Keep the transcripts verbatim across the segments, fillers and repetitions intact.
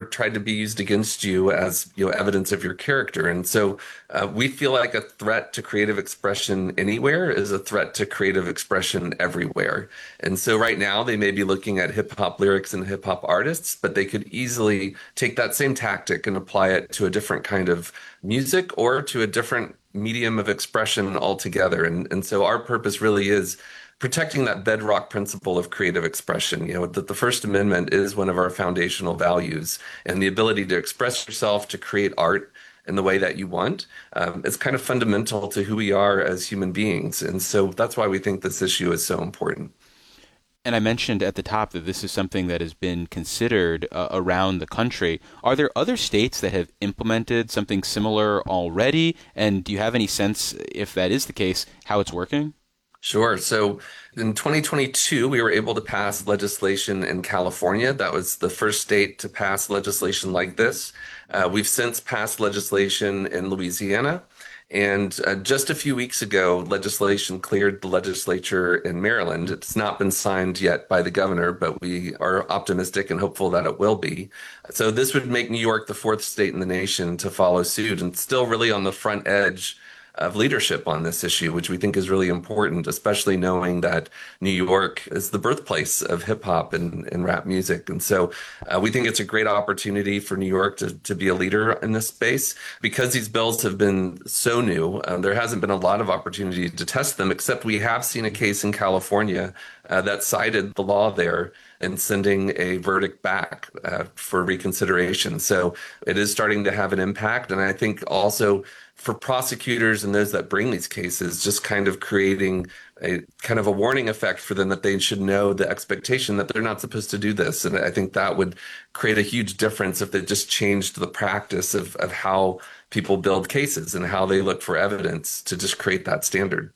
tried to be used against you as, you know, evidence of your character. And so uh, we feel like a threat to creative expression anywhere is a threat to creative expression everywhere. And so right now they may be looking at hip hop lyrics and hip hop artists, but they could easily take that same tactic and apply it to a different kind of music or to a different medium of expression altogether. And, and so our purpose really is protecting that bedrock principle of creative expression. You know, that the First Amendment is one of our foundational values, and the ability to express yourself, to create art in the way that you want, um, is kind of fundamental to who we are as human beings. And so that's why we think this issue is so important. And I mentioned at the top that this is something that has been considered uh, around the country. Are there other states that have implemented something similar already? And do you have any sense, if that is the case, how it's working? Sure. So in twenty twenty-two, we were able to pass legislation in California. That was the first state to pass legislation like this. Uh, we've since passed legislation in Louisiana. And uh, just a few weeks ago, legislation cleared the legislature in Maryland. It's not been signed yet by the governor, but we are optimistic and hopeful that it will be. So this would make New York the fourth state in the nation to follow suit, and still really on the front edge of leadership on this issue, which we think is really important, especially knowing that New York is the birthplace of hip hop and, and rap music. And so uh, we think it's a great opportunity for New York to, to be a leader in this space. Because these bills have been so new, uh, there hasn't been a lot of opportunity to test them, except we have seen a case in California uh, that cited the law there and sending a verdict back uh, for reconsideration. So it is starting to have an impact. And I think also for prosecutors and those that bring these cases, just kind of creating a kind of a warning effect for them that they should know the expectation that they're not supposed to do this. And I think that would create a huge difference if they just changed the practice of, of how people build cases and how they look for evidence to just create that standard.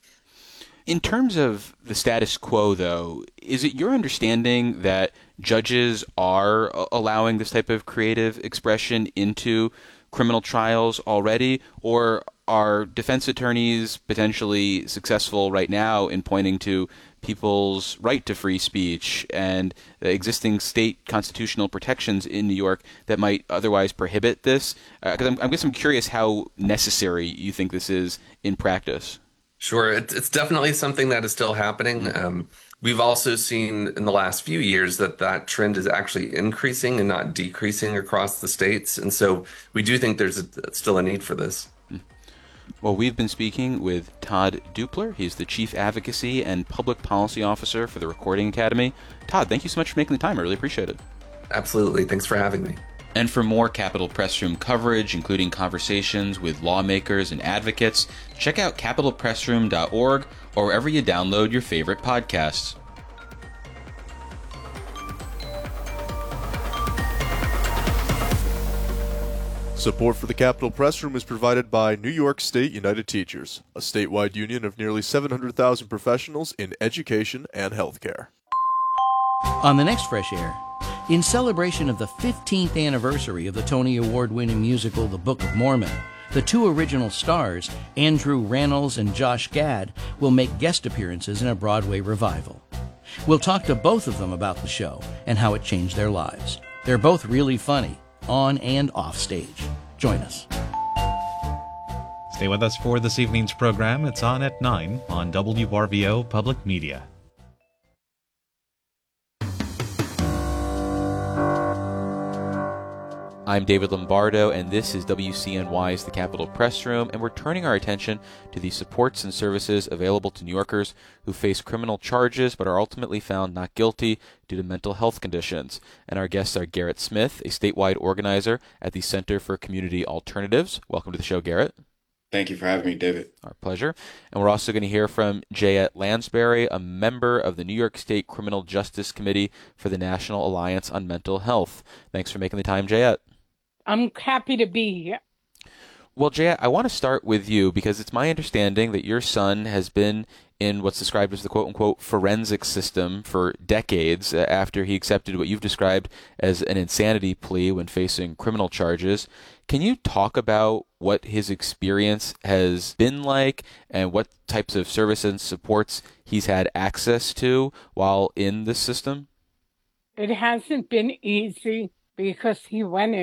In terms of the status quo, though, is it your understanding that judges are allowing this type of creative expression into criminal trials already, or are defense attorneys potentially successful right now in pointing to people's right to free speech and the existing state constitutional protections in New York that might otherwise prohibit this? Because uh, I'm, I guess I'm curious how necessary you think this is in practice. Sure. It's, it's definitely something that is still happening. Um, we've also seen in the last few years that that trend is actually increasing and not decreasing across the states. And so we do think there's a, still a need for this. Well, we've been speaking with Todd Dupler. He's the Chief Advocacy and Public Policy Officer for the Recording Academy. Todd, thank you so much for making the time. I really appreciate it. Absolutely. Thanks for having me. And for more Capitol Press Room coverage, including conversations with lawmakers and advocates, check out capitol press room dot org or wherever you download your favorite podcasts. Support for the Capitol Press Room is provided by New York State United Teachers, a statewide union of nearly seven hundred thousand professionals in education and healthcare. On the next Fresh Air, in celebration of the fifteenth anniversary of the Tony Award-winning musical The Book of Mormon, the two original stars, Andrew Rannells and Josh Gad, will make guest appearances in a Broadway revival. We'll talk to both of them about the show and how it changed their lives. They're both really funny, on and off stage. Join us. Stay with us for this evening's program. It's on at nine on W R V O Public Media. I'm David Lombardo, and this is W C N Y's The Capitol Press Room, and we're turning our attention to the supports and services available to New Yorkers who face criminal charges but are ultimately found not guilty due to mental health conditions. And our guests are Garrett Smith, a statewide organizer at the Center for Community Alternatives. Welcome to the show, Garrett. Thank you for having me, David. Our pleasure. And we're also going to hear from Jayette Lansbury, a member of the New York State Criminal Justice Committee for the National Alliance on Mental Health. Thanks for making the time, Jayette. I'm happy to be here. Well, Jay, I want to start with you because it's my understanding that your son has been in what's described as the quote-unquote forensic system for decades after he accepted what you've described as an insanity plea when facing criminal charges. Can you talk about what his experience has been like and what types of services and supports he's had access to while in this system? It hasn't been easy because he went